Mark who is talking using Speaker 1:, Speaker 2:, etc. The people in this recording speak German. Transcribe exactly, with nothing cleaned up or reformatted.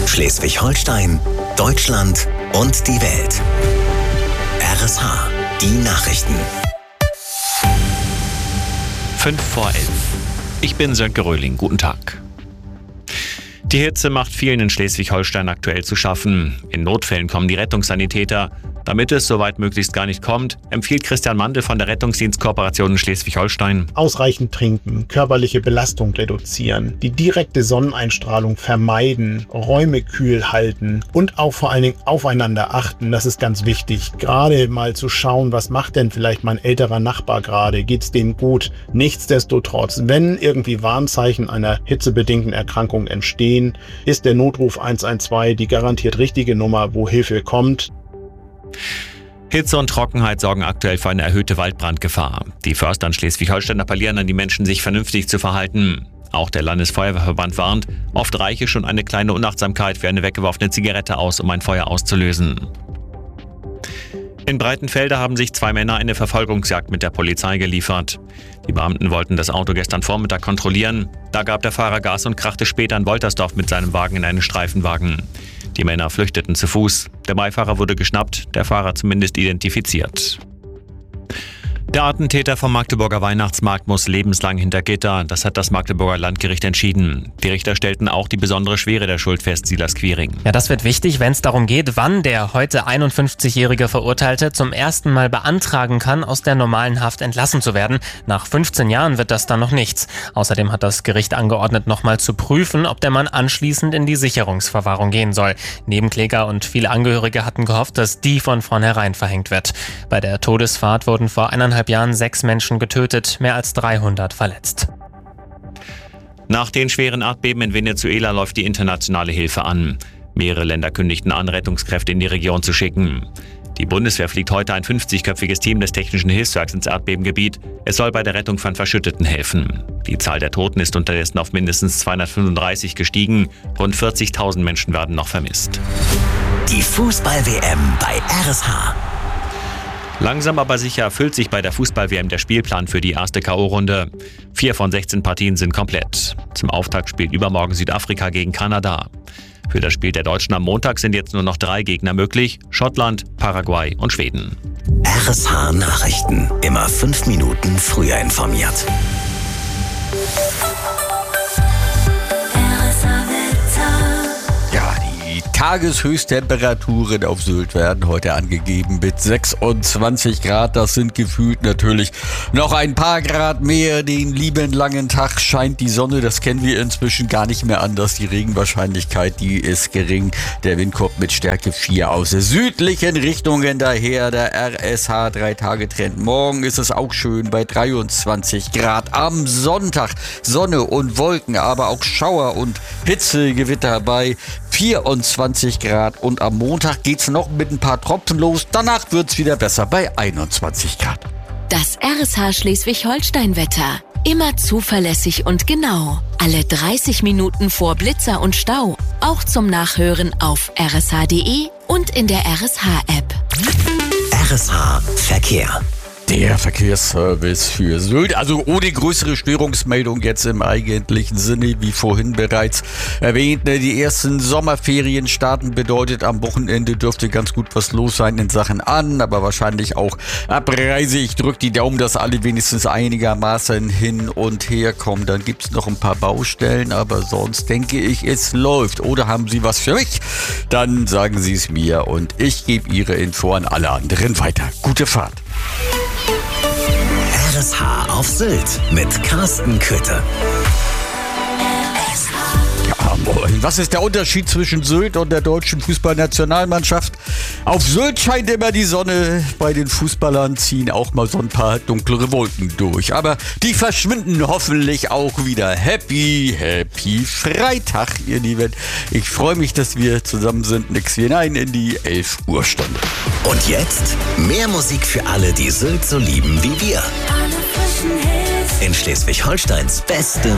Speaker 1: Schleswig-Holstein, Deutschland und die Welt. R S H, die Nachrichten.
Speaker 2: Fünf vor elf. Ich bin Sönke Röhling. Guten Tag. Die Hitze macht vielen in Schleswig-Holstein aktuell zu schaffen. In Notfällen kommen die Rettungssanitäter. Damit es soweit möglichst gar nicht kommt, empfiehlt Christian Mandl von der Rettungsdienstkooperation in Schleswig-Holstein:
Speaker 3: Ausreichend trinken, körperliche Belastung reduzieren, die direkte Sonneneinstrahlung vermeiden, Räume kühl halten und auch vor allen Dingen aufeinander achten. Das ist ganz wichtig. Gerade mal zu schauen, was macht denn vielleicht mein älterer Nachbar gerade? Geht's dem gut? Nichtsdestotrotz, wenn irgendwie Warnzeichen einer hitzebedingten Erkrankung entstehen, ist der Notruf eins eins zwei die garantiert richtige Nummer, wo Hilfe kommt.
Speaker 2: Hitze und Trockenheit sorgen aktuell für eine erhöhte Waldbrandgefahr. Die Förster in Schleswig-Holstein appellieren an die Menschen, sich vernünftig zu verhalten. Auch der Landesfeuerwehrverband warnt, oft reiche schon eine kleine Unachtsamkeit wie eine weggeworfene Zigarette aus, um ein Feuer auszulösen. In Breitenfelde haben sich zwei Männer eine Verfolgungsjagd mit der Polizei geliefert. Die Beamten wollten das Auto gestern Vormittag kontrollieren. Da gab der Fahrer Gas und krachte später in Woltersdorf mit seinem Wagen in einen Streifenwagen. Die Männer flüchteten zu Fuß. Der Beifahrer wurde geschnappt, der Fahrer zumindest identifiziert. Der Attentäter vom Magdeburger Weihnachtsmarkt muss lebenslang hinter Gitter. Das hat das Magdeburger Landgericht entschieden. Die Richter stellten auch die besondere Schwere der Schuld fest, Silas Quiring.
Speaker 4: Ja, das wird wichtig, wenn es darum geht, wann der heute einundfünfzigjährige Verurteilte zum ersten Mal beantragen kann, aus der normalen Haft entlassen zu werden. Nach fünfzehn Jahren wird das dann noch nichts. Außerdem hat das Gericht angeordnet, nochmal zu prüfen, ob der Mann anschließend in die Sicherungsverwahrung gehen soll. Nebenkläger und viele Angehörige hatten gehofft, dass die von vornherein verhängt wird. Bei der Todesfahrt wurden vor eineinhalb Jahren sechs Menschen getötet, mehr als dreihundert verletzt.
Speaker 2: Nach den schweren Erdbeben in Venezuela läuft die internationale Hilfe an. Mehrere Länder kündigten an, Rettungskräfte in die Region zu schicken. Die Bundeswehr fliegt heute ein fünfzigköpfiges Team des Technischen Hilfswerks ins Erdbebengebiet. Es soll bei der Rettung von Verschütteten helfen. Die Zahl der Toten ist unterdessen auf mindestens zweihundertfünfunddreißig gestiegen. Rund vierzigtausend Menschen werden noch vermisst.
Speaker 1: Die Fußball-W M bei R S H.
Speaker 2: Langsam aber sicher erfüllt sich bei der Fußball-W M der Spielplan für die erste K O-Runde. Vier von sechzehn Partien sind komplett. Zum Auftakt spielt übermorgen Südafrika gegen Kanada. Für das Spiel der Deutschen am Montag sind jetzt nur noch drei Gegner möglich: Schottland, Paraguay und Schweden.
Speaker 1: R S H Nachrichten. Immer fünf Minuten früher informiert.
Speaker 5: Tageshöchsttemperaturen auf Sylt werden heute angegeben mit sechsundzwanzig Grad. Das sind gefühlt natürlich noch ein paar Grad mehr. Den lieben langen Tag scheint die Sonne. Das kennen wir inzwischen gar nicht mehr anders. Die Regenwahrscheinlichkeit, die ist gering. Der Wind kommt mit Stärke vier aus südlichen Richtungen daher. Der R S H drei-Tage-Trend. Morgen ist es auch schön bei dreiundzwanzig Grad. Am Sonntag Sonne und Wolken, aber auch Schauer und Hitzegewitter bei vierundzwanzig Grad, und am Montag geht's noch mit ein paar Tropfen los. Danach wird's wieder besser bei einundzwanzig Grad.
Speaker 6: Das R S H Schleswig-Holstein-Wetter. Immer zuverlässig und genau. Alle dreißig Minuten vor Blitzer und Stau. Auch zum Nachhören auf r s h punkt d e und in der R S H-App.
Speaker 1: R S H Verkehr.
Speaker 5: Der Verkehrsservice für Sylt, also ohne größere Störungsmeldung jetzt im eigentlichen Sinne, wie vorhin bereits erwähnt. Die ersten Sommerferien starten, bedeutet, am Wochenende dürfte ganz gut was los sein in Sachen An-, aber wahrscheinlich auch Abreise. Ich drücke die Daumen, dass alle wenigstens einigermaßen hin und her kommen. Dann gibt es noch ein paar Baustellen, aber sonst denke ich, es läuft. Oder haben Sie was für mich? Dann sagen Sie es mir und ich gebe Ihre Info an alle anderen weiter. Gute Fahrt.
Speaker 1: R S H auf Sylt mit Carsten Köthe.
Speaker 5: Ja, moin. Was ist der Unterschied zwischen Sylt und der deutschen Fußballnationalmannschaft? Auf Sylt scheint immer die Sonne, bei den Fußballern ziehen auch mal so ein paar dunklere Wolken durch. Aber die verschwinden hoffentlich auch wieder. Happy, happy Freitag, ihr Lieben. Ich freue mich, dass wir zusammen sind. Nix wie hinein in die elf Uhr Stunde.
Speaker 1: Und jetzt mehr Musik für alle, die Sylt so lieben wie wir. In Schleswig-Holsteins beste